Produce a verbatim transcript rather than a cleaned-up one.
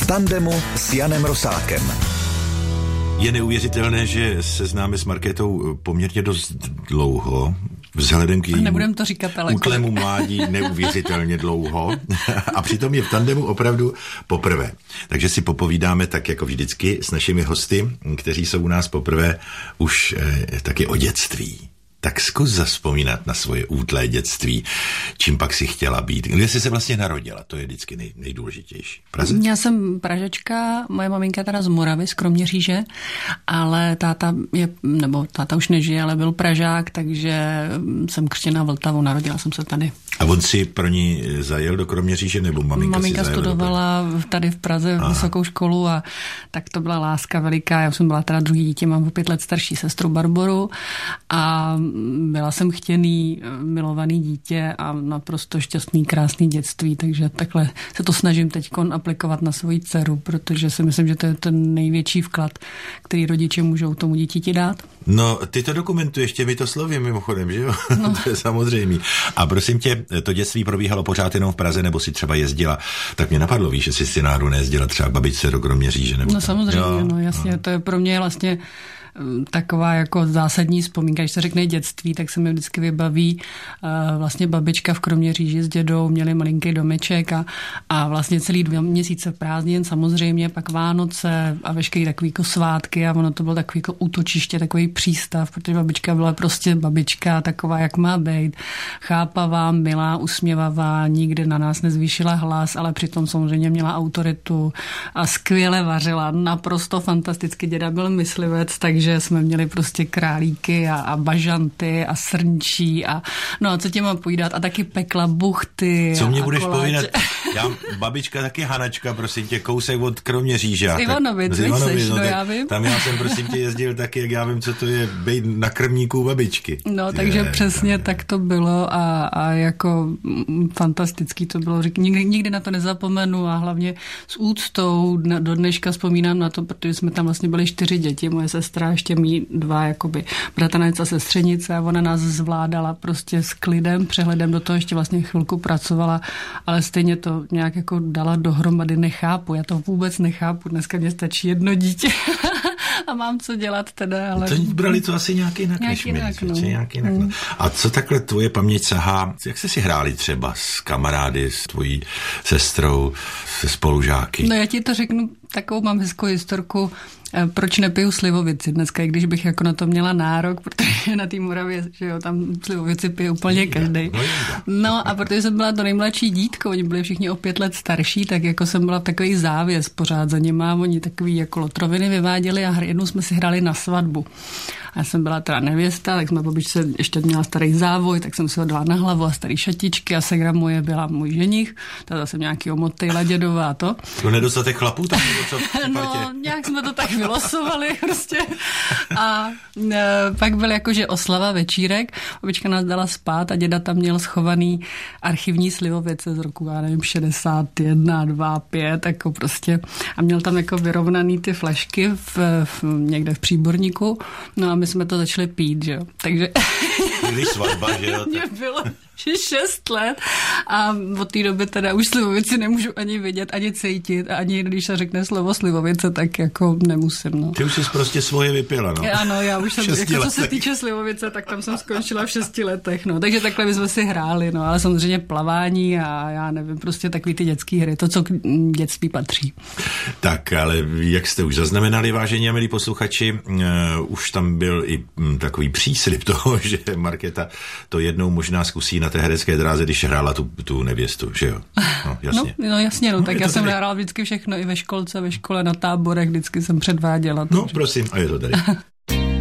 tandemu s Janem Rosákem. Je neuvěřitelné, že se známe s Markétou poměrně dost dlouho, vzhledem k jejímu to říkat, ale útlému mládí neuvěřitelně dlouho a přitom je v tandemu opravdu poprvé. Takže si popovídáme tak jako vždycky s našimi hosty, kteří jsou u nás poprvé už eh, taky o dětství. Tak zkus zavzpomínat na svoje útlé dětství. Čím pak si chtěla být? Kde jsi se vlastně narodila? To je vždycky nej, nejdůležitější. Praze? Já jsem Pražačka, moje maminka teda z Moravy, z Kroměříže, ale táta je, nebo táta už nežije, ale byl Pražák, takže jsem křtěná Vltavou, narodila jsem se tady. A on si pro ní zajel do Kroměříže, nebo maminka, maminka si studovala tady v Praze Aha. vysokou školu a tak to byla láska veliká. Já jsem byla teda druhý dítě, mám o pět let starší sestru Barboru a byla jsem chtěný, milovaný dítě a naprosto šťastný, krásný dětství, takže takhle se to snažím teďkon aplikovat na svoji dceru, protože si myslím, že to je ten největší vklad, který rodiče můžou tomu dítěti dát. No, ty to dokumentuješ těmi to slovy mimochodem, že jo? No. To je samozřejmé. A prosím tě, to dětství probíhalo pořád jenom v Praze, nebo si třeba jezdila? Tak mě napadlo, víš, že jsi si náhodou nejezdila třeba k babičce do Kroměříže? Nebo no tam. samozřejmě, jo, no jasně, no. To je pro mě vlastně taková jako zásadní vzpomínka. Když se řekne dětství, tak se mi vždycky vybaví uh, vlastně babička v Kroměříži s dědou, měli malinký domeček a, a vlastně celý dva měsíce prázdnin, samozřejmě pak Vánoce a veškerý takový jako svátky a ono to bylo takový jako útočiště, takový přístav, protože babička byla prostě babička, taková, jak má být, chápavá, milá, usměvavá, nikdy na nás nezvýšila hlas, ale přitom samozřejmě měla autoritu a skvěle vařila, naprosto fantasticky. Děda byl myslivec, takže že jsme měli prostě králíky a, a bažanty a srnčí a no a co tě mám povídat a taky pekla buchty. Co mě a budeš koláče. povídat? Já, babička taky Hanačka, prosím tě, kousek od Kroměříže. Z Ivanovic, tak, z Ivanovic, seš, no, no tak, já vím. Tam já jsem prosím tě jezdil taky, jak já vím, co to je být na krmníku babičky. No, takže je, přesně je. Tak to bylo a, a jako m, fantastický to bylo. Nikdy, nikdy na to nezapomenu a hlavně s úctou do dneška vzpomínám na to, protože jsme tam vlastně byli čtyři děti, moje sestra, ještě mý dva jakoby bratranec a sestřenice a ona nás zvládala prostě s klidem, přehledem, do toho ještě vlastně chvilku pracovala, ale stejně to nějak jako dala dohromady, nechápu, já to vůbec nechápu, dneska mě stačí jedno dítě a mám co dělat teda, ale... To brali to asi nějaký jinak, než my. No. Nějaký jinak, no. A co takhle tvoje paměť sahá, jak jste si hráli třeba s kamarády, s tvojí sestrou, se spolužáky? No já ti to řeknu, takovou mám hezkou historku, proč nepiju slivovici dneska, i když bych jako na to měla nárok, protože na té Moravě, že jo, tam slivovici pije úplně každý. No a protože jsem byla to nejmladší dítko, oni byli všichni o pět let starší, tak jako jsem byla takový závěs pořád za nima, oni takový jako lotroviny vyváděli a jednou jsme si hráli na svatbu. A já jsem byla teda nevěsta, tak jsme babičce ještě měla starý závoj, tak jsem si ho dala na hlavu a starý šatičky a segra moje byla můj ženich, ta zase nějaký omotejla dědová a to. To nedostatek chlapů tam nebo co v případě? No, nějak jsme to tak vylosovali prostě. A e, pak byl jakože oslava, večírek, babička nás dala spát a děda tam měl schovaný archivní slivovice z roku, já nevím, šedesát jedna, dva, pět, jako prostě. A měl tam jako vyrovnaný ty flašky v, v, někde v příborníku. No a my jsme to začali pít, že jo. Takže... Když svatba, že jo. Mě bylo šest let a od té doby teda už slivovici nemůžu ani vidět, ani cítit a ani když se řekne slovo slivovice, tak jako nemusím, no. Ty už jsi prostě svoje vypila, no. Ano, já už jsem, jako co se týče slivovice, tak tam jsem skončila v šesti letech, no. Takže takhle my jsme si hráli, no, ale samozřejmě plavání a já nevím, prostě takový ty dětský hry, to, co k dětství patří. Tak, ale jak jste už zaznamenali, vážení a milí posluchači, uh, už tam byl i um, takový příslib toho, že Markéta to jednou možná zkusí na té herecké dráze, když hrála tu, tu nevěstu, že jo? No, jasně. No, no jasně, no, no tak já jsem tady... hrála vždycky všechno i ve školce, ve škole, na táborech, vždycky jsem předváděla. No, prosím, a je to tady.